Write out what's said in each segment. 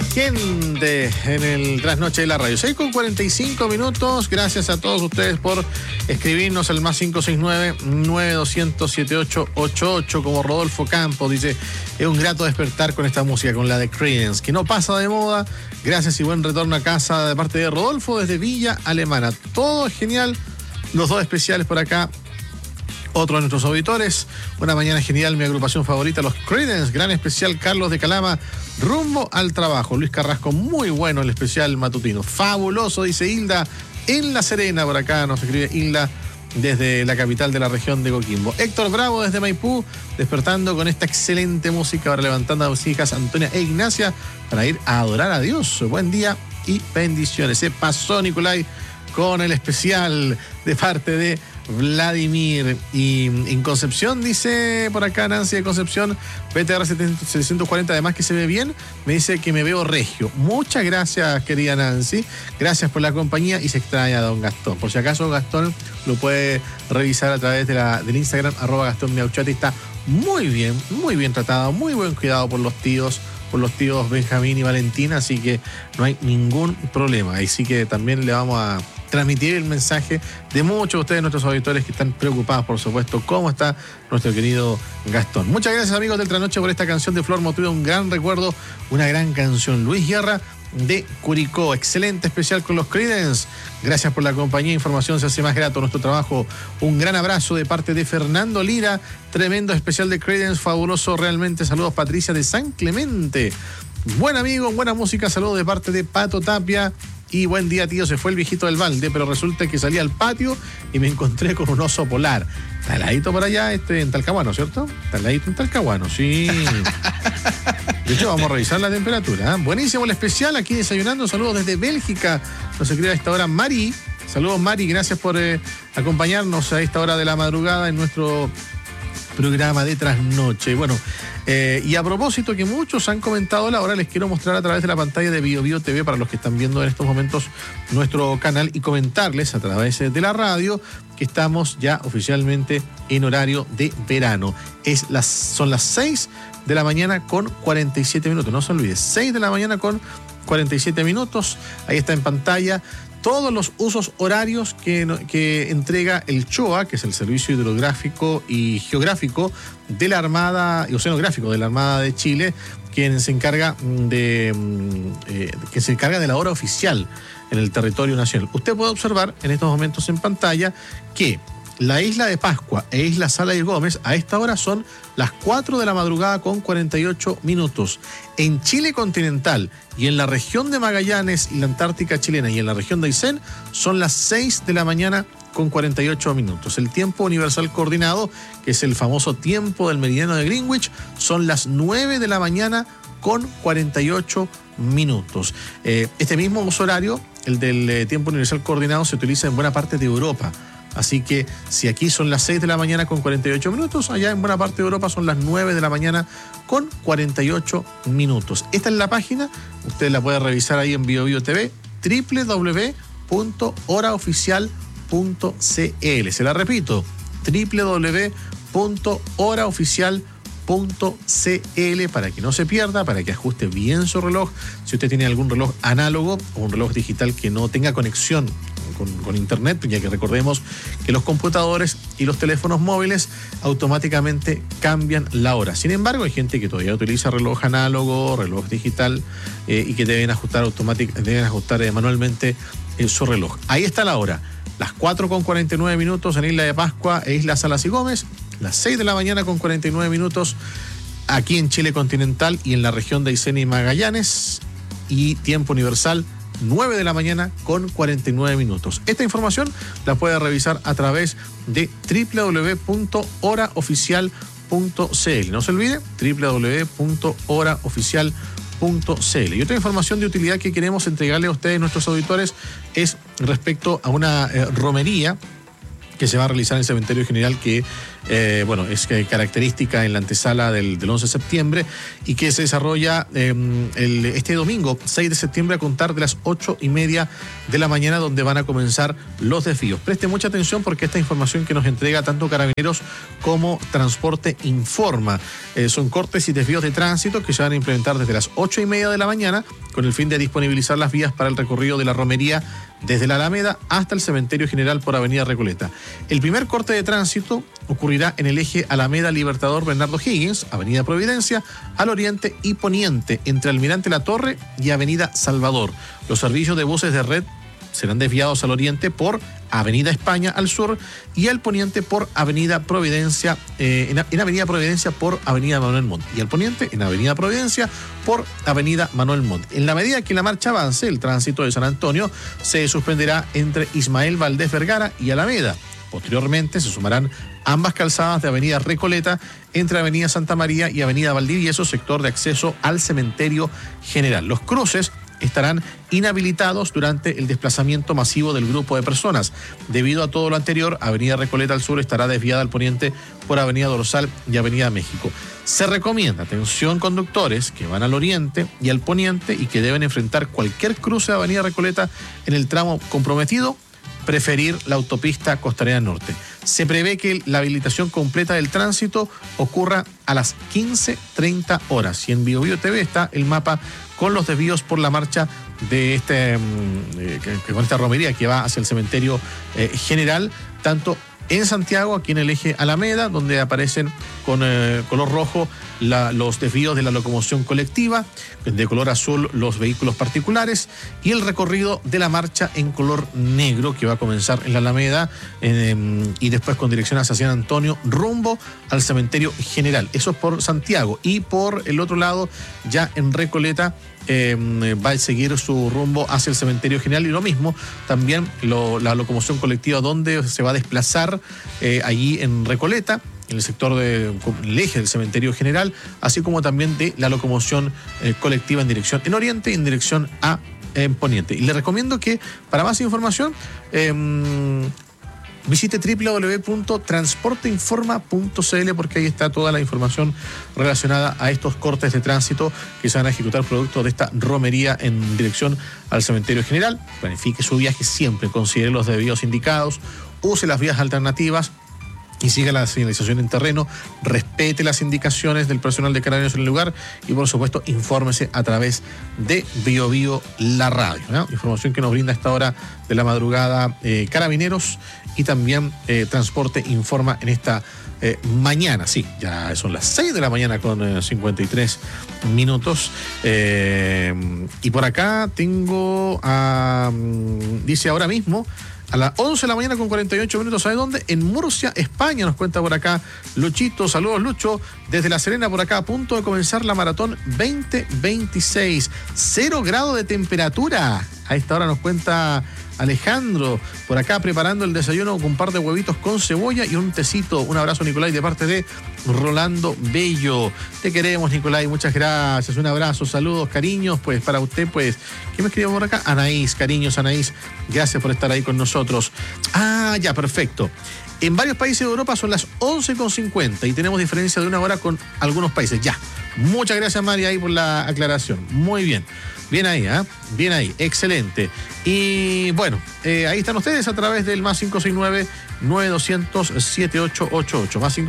Gente en el Trasnoche de la Radio. 6:45. Gracias a todos ustedes por escribirnos al más 569-9200-7888. Como Rodolfo Campos dice, es un grato despertar con esta música, con la de Creedence, que no pasa de moda. Gracias y buen retorno a casa de parte de Rodolfo desde Villa Alemana. Todo es genial. Los dos especiales por acá. Otro de nuestros auditores, una mañana genial, mi agrupación favorita, los Creedence, gran especial, Carlos de Calama, rumbo al trabajo. Luis Carrasco, muy bueno el especial matutino, fabuloso, dice Hilda, en La Serena, por acá nos escribe Hilda desde la capital de la región de Coquimbo. Héctor Bravo desde Maipú, despertando con esta excelente música, ahora levantando a sus hijas Antonia e Ignacia para ir a adorar a Dios. Buen día y bendiciones. Se pasó Nicolai con el especial de parte de Vladimir. Y en Concepción, dice por acá Nancy de Concepción, PTR 740, además que se ve bien, me dice que me veo regio. Muchas gracias, querida Nancy, gracias por la compañía y se extraña a don Gastón. Por si acaso Gastón lo puede revisar a través del Instagram, @Gastón Miauchati. Está muy bien tratado, muy buen cuidado por los tíos Benjamín y Valentina, así que no hay ningún problema. Así que también le vamos a transmitir el mensaje de muchos de ustedes, nuestros auditores, que están preocupados, por supuesto, cómo está nuestro querido Gastón. Muchas gracias, amigos del Trasnoche, por esta canción de Flor Motuda, un gran recuerdo, una gran canción. Luis Guerra de Curicó, excelente especial con los Creedence. Gracias por la compañía, información se hace más grato nuestro trabajo. Un gran abrazo de parte de Fernando Lira, tremendo especial de Creedence, fabuloso realmente. Saludos, Patricia de San Clemente. Buen amigo, buena música, saludos de parte de Pato Tapia. Y buen día, tío, se fue el viejito del balde, pero resulta que salí al patio y me encontré con un oso polar. Está heladito por allá, en Talcahuano, ¿cierto? Está heladito en Talcahuano, sí. De hecho, vamos a revisar la temperatura. Buenísimo el especial, aquí desayunando. Saludos desde Bélgica. Nos escribe a esta hora Mari. Saludos, Mari, gracias por acompañarnos a esta hora de la madrugada en nuestro programa de Trasnoche. Bueno, y a propósito que muchos han comentado la hora, les quiero mostrar a través de la pantalla de BioBio TV para los que están viendo en estos momentos nuestro canal y comentarles a través de la radio que estamos ya oficialmente en horario de verano. Son las 6 de la mañana con 47 minutos, no se olvide, 6 de la mañana con 47 minutos, ahí está en pantalla todos los usos horarios que entrega el CHOA, que es el Servicio Hidrográfico y Geográfico de la Armada, y Oceanográfico de la Armada de Chile, quien se encarga de la hora oficial en el territorio nacional. Usted puede observar en estos momentos en pantalla que la isla de Pascua e isla Sala y Gómez a esta hora son las 4 de la madrugada con 48 minutos. En Chile continental y en la región de Magallanes y la Antártica chilena y en la región de Aysén son las 6 de la mañana con 48 minutos. El tiempo universal coordinado, que es el famoso tiempo del meridiano de Greenwich, son las 9 de la mañana con 48 minutos. Este mismo uso horario, el del tiempo universal coordinado, se utiliza en buena parte de Europa. Así que si aquí son las 6 de la mañana con 48 minutos, allá en buena parte de Europa son las 9 de la mañana con 48 minutos. Esta es la página, usted la puede revisar ahí en BioBio TV, www.horaoficial.cl. Se la repito, www.horaoficial.cl, para que no se pierda, para que ajuste bien su reloj. Si usted tiene algún reloj análogo o un reloj digital que no tenga conexión con internet, ya que recordemos que los computadores y los teléfonos móviles automáticamente cambian la hora. Sin embargo, hay gente que todavía utiliza reloj análogo, reloj digital y que deben ajustar manualmente su reloj. Ahí está la hora, las 4:49 minutos en Isla de Pascua e Isla Salas y Gómez, las 6 de la mañana con 49 minutos aquí en Chile continental y en la región de Aysén y Magallanes, y tiempo universal 9 de la mañana con 49 minutos. Esta información la puede revisar a través de www.horaoficial.cl. No se olvide, www.horaoficial.cl. Y otra información de utilidad que queremos entregarle a ustedes, nuestros auditores, es respecto a una romería que se va a realizar en el Cementerio General, que es característica en la antesala del 11 de septiembre y que se desarrolla este domingo, 6 de septiembre, a contar de las 8:30 de la mañana, donde van a comenzar los desvíos. Preste mucha atención porque esta información que nos entrega tanto Carabineros como Transporte informa. Son cortes y desvíos de tránsito que se van a implementar desde las 8:30 de la mañana con el fin de disponibilizar las vías para el recorrido de la romería desde la Alameda hasta el Cementerio General por Avenida Recoleta. El primer corte de tránsito ocurrirá en el eje Alameda Libertador Bernardo Higgins, Avenida Providencia, al oriente y poniente, entre Almirante La Torre y Avenida Salvador. Los servicios de buses de red serán desviados al oriente por Avenida España al sur y al poniente por Avenida Providencia, en Avenida Providencia por Avenida Manuel Montt, y al poniente en Avenida Providencia por Avenida Manuel Montt. En la medida que la marcha avance, el tránsito de San Antonio se suspenderá entre Ismael Valdés Vergara y Alameda. Posteriormente se sumarán ambas calzadas de Avenida Recoleta entre Avenida Santa María y Avenida Valdivieso, sector de acceso al Cementerio General. Los cruces estarán inhabilitados durante el desplazamiento masivo del grupo de personas. Debido a todo lo anterior, Avenida Recoleta al sur estará desviada al poniente por Avenida Dorsal y Avenida México. Se recomienda, atención conductores que van al oriente y al poniente y que deben enfrentar cualquier cruce de Avenida Recoleta en el tramo comprometido, preferir la autopista Costanera Norte. Se prevé que la habilitación completa del tránsito ocurra a las 15:30 horas. Y en BioBio TV está el mapa con los desvíos por la marcha de con esta romería que va hacia el Cementerio General, tanto en Santiago, aquí en el eje Alameda, donde aparecen con color rojo los desvíos de la locomoción colectiva, de color azul los vehículos particulares, y el recorrido de la marcha en color negro, que va a comenzar en la Alameda y después con dirección hacia San Antonio, rumbo al Cementerio General. Eso es por Santiago. Y por el otro lado, ya en Recoleta, va a seguir su rumbo hacia el Cementerio General, y lo mismo también la locomoción colectiva donde se va a desplazar allí en Recoleta, en el sector del eje del Cementerio General, así como también de la locomoción colectiva en dirección en oriente y en dirección a poniente. Y le recomiendo que para más información visite www.transporteinforma.cl, porque ahí está toda la información relacionada a estos cortes de tránsito que se van a ejecutar producto de esta romería en dirección al Cementerio General. Planifique su viaje siempre, considere los desvíos indicados, use las vías alternativas y siga la señalización en terreno, respete las indicaciones del personal de Carabineros en el lugar y, por supuesto, infórmese a través de BioBio la radio, ¿no? Información que nos brinda a esta hora de la madrugada Carabineros y también Transporte Informa en esta mañana. Sí, ya son las 6 de la mañana con 53 minutos. Y por acá tengo dice ahora mismo, a las 11 de la mañana con 48 minutos, ¿sabe dónde? En Murcia, España, nos cuenta por acá Luchito. Saludos, Lucho. Desde La Serena, por acá, a punto de comenzar la maratón 2026. 0 grados de temperatura. A esta hora nos cuenta Alejandro, por acá preparando el desayuno con un par de huevitos con cebolla y un tecito. Un abrazo, Nicolai, de parte de Rolando Bello. Te queremos, Nicolai, muchas gracias. Un abrazo, saludos, cariños, pues para usted, pues, ¿qué me escribió por acá? Anaís, cariños, Anaís, gracias por estar ahí con nosotros. Ya, perfecto. En varios países de Europa son las 11:50 y tenemos diferencia de una hora con algunos países. Ya, muchas gracias, María, ahí por la aclaración. Muy bien. Bien ahí, bien ahí, excelente. Y bueno, ahí están ustedes a través del más 569-9200-7888, más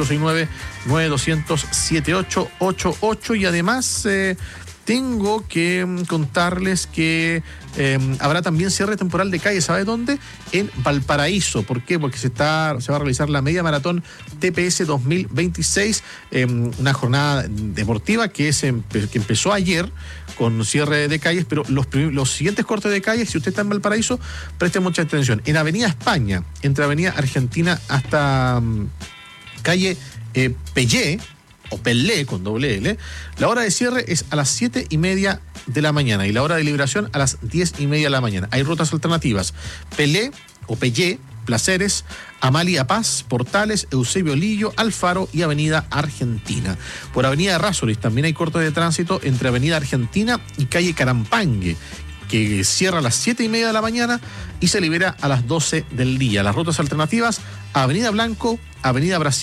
569-9200-7888. Y además tengo que contarles que habrá también cierre temporal de calle, ¿sabe dónde? En Valparaíso. ¿Por qué? Porque se va a realizar la media maratón TPS 2026, una jornada deportiva que empezó ayer con cierre de calles, pero los siguientes cortes de calles, si usted está en Valparaíso, preste mucha atención. En Avenida España, entre Avenida Argentina hasta calle Pellé, o Pelé con doble L, la hora de cierre es a las 7:30 de la mañana y la hora de liberación a las 10:30 de la mañana. Hay rutas alternativas: Pelé o Pellé, Placeres, Amalia Paz, Portales, Eusebio Lillo, Alfaro y Avenida Argentina. Por Avenida Errázuriz también hay cortes de tránsito entre Avenida Argentina y calle Carampangue, que cierra a las 7:30 de la mañana y se libera a las 12 del día. Las rutas alternativas: Avenida Blanco, Avenida Brasil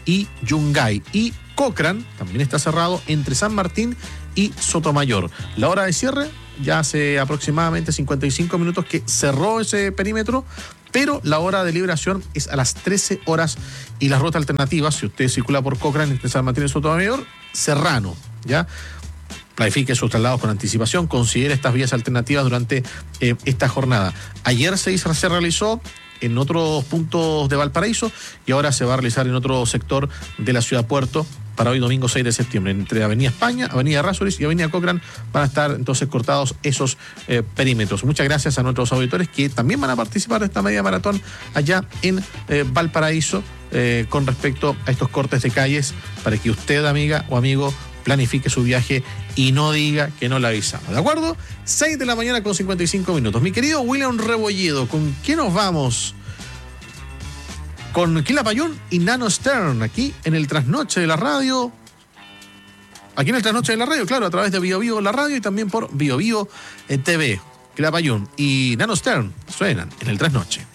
y Yungay. Y Cochrane también está cerrado entre San Martín y Sotomayor. La hora de cierre, ya hace aproximadamente 55 minutos que cerró ese perímetro, pero la hora de liberación es a las 13 horas y la ruta alternativa, si usted circula por Cochrane entre San Martín y Sotomayor, Serrano, ¿ya? Planifique sus traslados con anticipación, considere estas vías alternativas durante esta jornada. Ayer se realizó en otros puntos de Valparaíso y ahora se va a realizar en otro sector de la ciudad Puerto para hoy domingo 6 de septiembre. Entre Avenida España, Avenida Errázuriz y Avenida Cochrane van a estar entonces cortados esos perímetros. Muchas gracias a nuestros auditores que también van a participar de esta media maratón allá en Valparaíso con respecto a estos cortes de calles para que usted, amiga o amigo, planifique su viaje y no diga que no le avisamos. ¿De acuerdo? 6 de la mañana con 55 minutos. Mi querido William Rebolledo, ¿con qué nos vamos? Con Quilapayún y Nano Stern, aquí en el Trasnoche de la Radio. Aquí en el Trasnoche de la Radio, claro, a través de Bio Bio la radio y también por Bio Bio TV. Quilapayún y Nano Stern suenan en el Trasnoche.